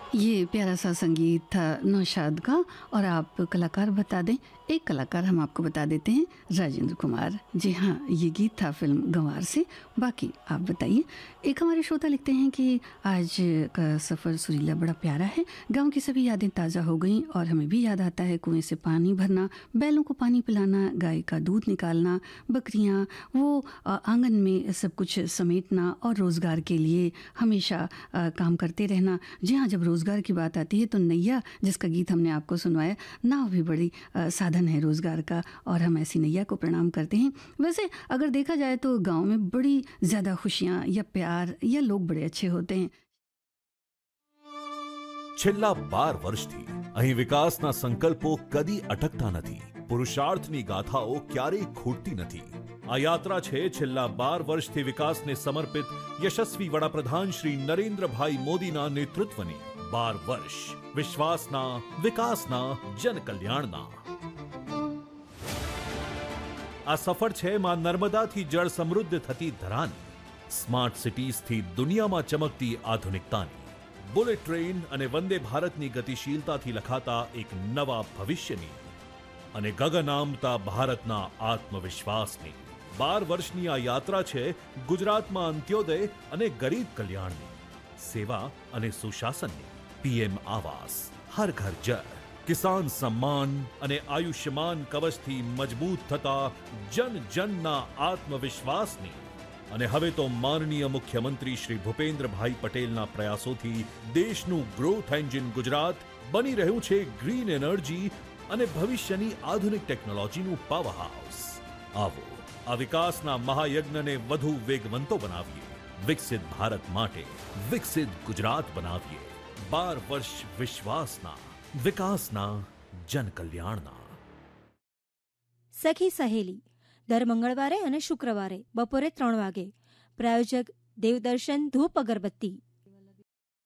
ये प्यारा सा संगीत था नौशाद का। और आप कलाकार बता दें, एक कलाकार हम आपको बता देते हैं, राजेंद्र कुमार। जी हाँ, ये गीत था फिल्म गंवार से। बाकी आप बताइए। एक हमारे श्रोता लिखते हैं कि आज का सफ़र सुरीला बड़ा प्यारा है, गांव की सभी यादें ताज़ा हो गईं और हमें भी याद आता है कुएं से पानी भरना, बैलों को पानी पिलाना, गाय का दूध निकालना, बकरियाँ, वो आंगन में सब कुछ समेटना और रोज़गार के लिए हमेशा काम करते रहना। जी हाँ, जब रोज़गार की बात आती है तो नैया, जिसका गीत हमने आपको सुनवाया, नाव भी बड़ी साधन है रोज़गार का और हम ऐसी नैया को प्रणाम करते हैं। वैसे अगर देखा जाए तो गांव में बड़ी ज़्यादा खुशियाँ या प्यार या लोग बड़े अच्छे होते हैं। છેલ્લા 12 વર્ષથી અહીં વિકાસના સંકલ્પો કદી અટકતા નથી, પુરુષાર્થની ગાથાઓ ક્યારેય ખૂટતી નથી. આ યાત્રા છે છેલ્લા 12 વર્ષથી વિકાસને સમર્પિત યશસ્વી વડાપ્રધાન શ્રી નરેન્દ્રભાઈ મોદીના નેતૃત્વની. 12 વર્ષ વિશ્વાસના, વિકાસના, જનકલ્યાણના. આ સફર છે માં નર્મદાથી જળ સમૃદ્ધ થતી ધરાની, સ્માર્ટ સિટીઝથી દુનિયામાં ચમકતી આધુનિકતાની, બુલેટ ટ્રેન અને વંદે ભારતની ગતિશીલતાથી લખાતા એક નવા ભવિષ્યની અને ગગન આંબતા ભારતના આત્મવિશ્વાસની. 12 વર્ષની આ યાત્રા છે ગુજરાતમાં અંત્યોદય અને ગરીબ કલ્યાણની, સેવા અને સુશાસનની. પીએમ આવાસ, હર ઘર જળ, કિસાન સમ્માન અને આયુષ્યમાન કવચથી મજબૂત થતા જન જનના આત્મવિશ્વાસની. અને હવે તો માનનીય મુખ્યમંત્રી શ્રી ભૂપેન્દ્રભાઈ પટેલના પ્રયાસોથી દેશનું ગ્રોથ એન્જિન ગુજરાત બની રહ્યું છે ગ્રીન એનર્જી અને ભવિષ્યની આધુનિક ટેકનોલોજીનું પાવર હાઉસ. આવો આ વિકાસના મહાયજ્ઞને વધુ વેગવંતો બનાવીએ, વિકસિત ભારત માટે વિકસિત ગુજરાત બનાવીએ. 12 વર્ષ વિશ્વાસના, વિકાસના, જનકલ્યાણના. સખી સહેલી દર મંગળવારે અને શુક્રવારે બપોરે 3 વાગે. પ્રાયોજક દેવદર્શન ધૂપ અગરબત્તી,